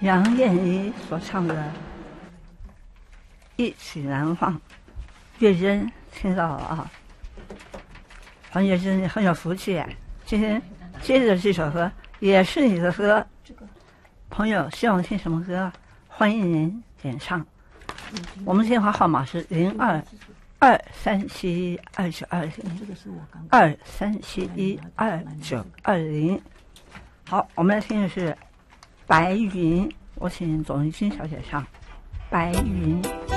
杨燕妮所唱的《一曲难忘》，月珍听到了啊，黄月珍很有福气。今天接着这首歌也是你的歌，朋友希望听什么歌，欢迎您点唱。我们电话号码是02-237-2920，2371-2920。好，我们来听的是白云，我请董玉君小姐唱《白云》。